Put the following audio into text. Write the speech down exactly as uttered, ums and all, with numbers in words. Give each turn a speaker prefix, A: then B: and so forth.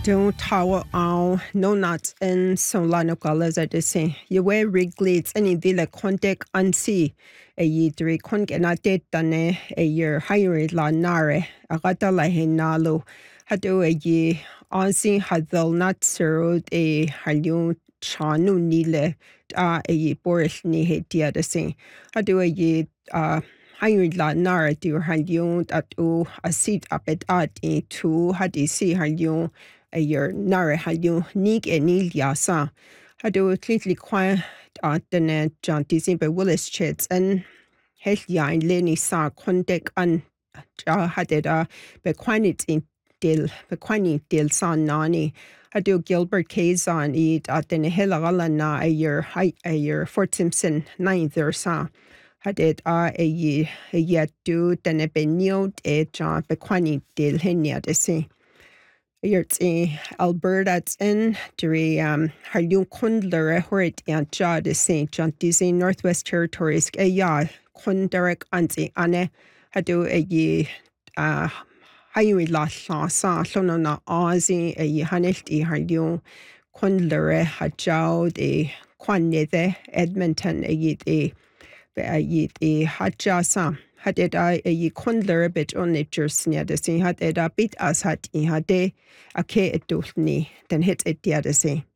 A: Don't tawa au no nuts and so lano colors at the same. You wear riglets any villa contact unsee a ye three congenate tane a year higher la nare a gata la henalo hado a ye onsi hadal not served a halun chanu nile a ye boris ni hetia the same. Hado a ye uh Heinrich la nara du halun at o a seat up at at e two hadi see halun a year nara halun nig and nil yasa. Hado cleatly quan at the net John December Willis chits and Helia in Lenny sa contact an ja hadeda bequanit in del bequani del san nani. Hado Gilbert Kazan eat at the Hela na a year high a year Fort Simpson ninth or sa. Hadid a a ye a yet do den a benio e John bequani del henia de se. Yurts e Alberta's in Dre um Harlun Kundler a horit and ja de Saint John Disney Northwest Territories a ya Kunderek anti ane hado a ye uh Hayuri la sa sa lono na Aussie a ye hanilt e Harlun Kundler hajao de Kwanethe Edmonton a ye de a ye de hajasa. Hadid I a ye kundler a bit on it jersey the same had a bit as had he had a ke it dulni then hit it the other say.